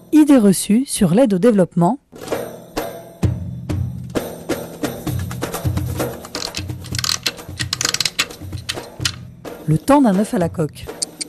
Idées reçues sur l'aide au développement. Le temps d'un œuf à la coque.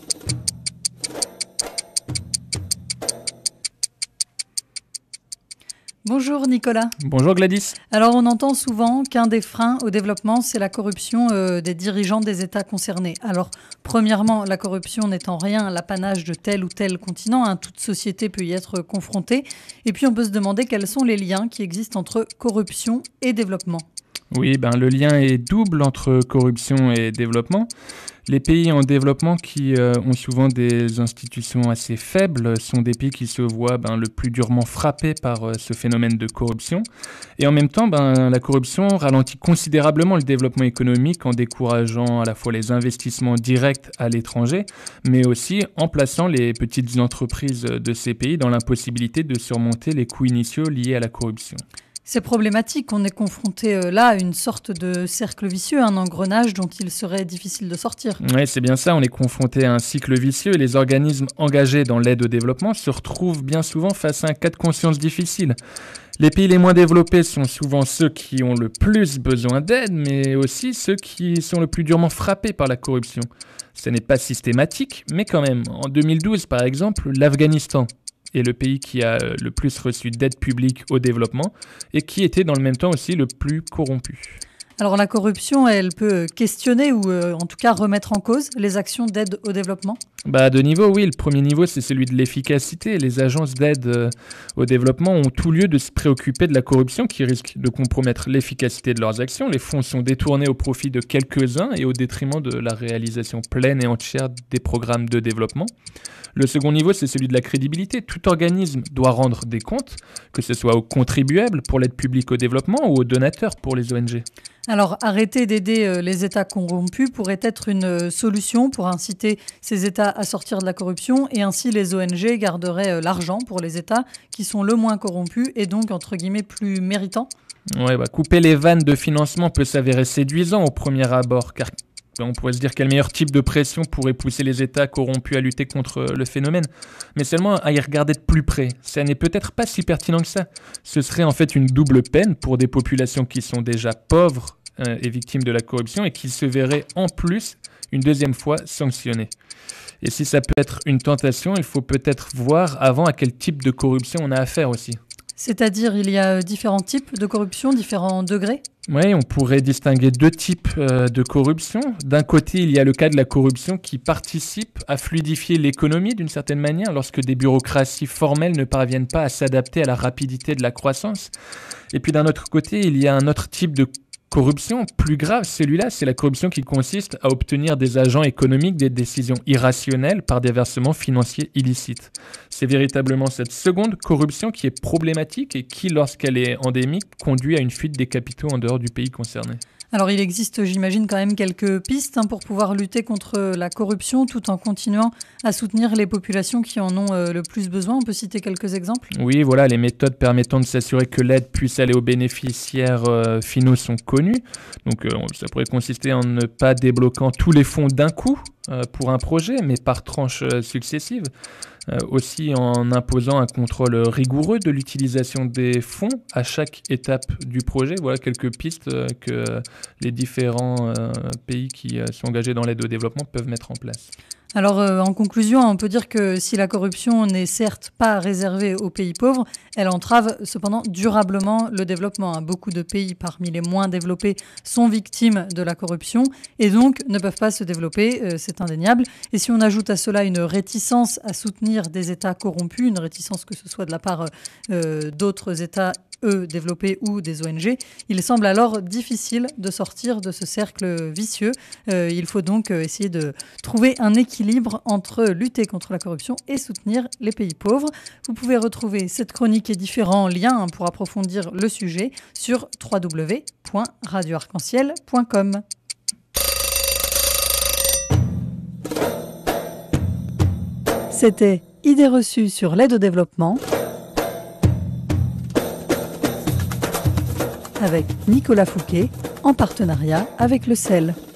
Bonjour Nicolas. Bonjour Gladys. Alors on entend souvent qu'un des freins au développement, c'est la corruption des dirigeants des États concernés. Alors premièrement, la corruption n'est en rien l'apanage de tel ou tel continent, toute société peut y être confrontée. Et puis on peut se demander quels sont les liens qui existent entre corruption et développement. Oui, le lien est double entre corruption et développement. Les pays en développement qui ont souvent des institutions assez faibles sont des pays qui se voient le plus durement frappés par ce phénomène de corruption. Et en même temps, la corruption ralentit considérablement le développement économique en décourageant à la fois les investissements directs à l'étranger, mais aussi en plaçant les petites entreprises de ces pays dans l'impossibilité de surmonter les coûts initiaux liés à la corruption. C'est problématique, on est confronté là à une sorte de cercle vicieux, un engrenage dont il serait difficile de sortir. Oui, c'est bien ça, on est confronté à un cycle vicieux et les organismes engagés dans l'aide au développement se retrouvent bien souvent face à un cas de conscience difficile. Les pays les moins développés sont souvent ceux qui ont le plus besoin d'aide, mais aussi ceux qui sont le plus durement frappés par la corruption. Ce n'est pas systématique, mais quand même. En 2012, par exemple, l'Afghanistan est le pays qui a le plus reçu d'aide publique au développement et qui était dans le même temps aussi le plus corrompu. Alors la corruption, elle peut questionner ou en tout cas remettre en cause les actions d'aide au développement ? À deux niveaux, oui. Le premier niveau, c'est celui de l'efficacité. Les agences d'aide au développement ont tout lieu de se préoccuper de la corruption qui risque de compromettre l'efficacité de leurs actions. Les fonds sont détournés au profit de quelques-uns et au détriment de la réalisation pleine et entière des programmes de développement. Le second niveau, c'est celui de la crédibilité. Tout organisme doit rendre des comptes, que ce soit aux contribuables pour l'aide publique au développement ou aux donateurs pour les ONG. Alors, arrêter d'aider les États corrompus pourrait être une solution pour inciter ces États à sortir de la corruption et ainsi les ONG garderaient l'argent pour les États qui sont le moins corrompus et donc, entre guillemets, plus méritants. Ouais, couper les vannes de financement peut s'avérer séduisant au premier abord, car on pourrait se dire quel meilleur type de pression pourrait pousser les États corrompus à lutter contre le phénomène. Mais seulement à y regarder de plus près, ça n'est peut-être pas si pertinent que ça. Ce serait en fait une double peine pour des populations qui sont déjà pauvres et victimes de la corruption et qui se verraient en plus une deuxième fois sanctionnées. Et si ça peut être une tentation, il faut peut-être voir avant à quel type de corruption on a affaire aussi. C'est-à-dire, il y a différents types de corruption, différents degrés ? Oui, on pourrait distinguer deux types de corruption. D'un côté, il y a le cas de la corruption qui participe à fluidifier l'économie d'une certaine manière lorsque des bureaucraties formelles ne parviennent pas à s'adapter à la rapidité de la croissance. Et puis d'un autre côté, il y a un autre type de corruption plus grave, celui-là, c'est la corruption qui consiste à obtenir des agents économiques des décisions irrationnelles par des versements financiers illicites. C'est véritablement cette seconde corruption qui est problématique et qui, lorsqu'elle est endémique, conduit à une fuite des capitaux en dehors du pays concerné. Alors il existe, j'imagine, quand même quelques pistes pour pouvoir lutter contre la corruption tout en continuant à soutenir les populations qui en ont le plus besoin. On peut citer quelques exemples ? Oui, voilà, les méthodes permettant de s'assurer que l'aide puisse aller aux bénéficiaires finaux sont connues. Donc ça pourrait consister en ne pas débloquant tous les fonds d'un coup pour un projet, mais par tranches successives. Aussi en imposant un contrôle rigoureux de l'utilisation des fonds à chaque étape du projet. Voilà quelques pistes que les différents pays qui sont engagés dans l'aide au développement peuvent mettre en place. Alors, en conclusion, on peut dire que si la corruption n'est certes pas réservée aux pays pauvres, elle entrave cependant durablement le développement. Beaucoup de pays parmi les moins développés sont victimes de la corruption et donc ne peuvent pas se développer, c'est indéniable. Et si on ajoute à cela une réticence à soutenir des États corrompus, une réticence que ce soit de la part d'autres États développés ou des ONG, il semble alors difficile de sortir de ce cercle vicieux. Il faut donc essayer de trouver un équilibre entre lutter contre la corruption et soutenir les pays pauvres. Vous pouvez retrouver cette chronique et différents liens pour approfondir le sujet sur www.radioarc-en-ciel.com. C'était Idées reçues sur l'aide au développement avec Nicolas Fouquet en partenariat avec le CEL.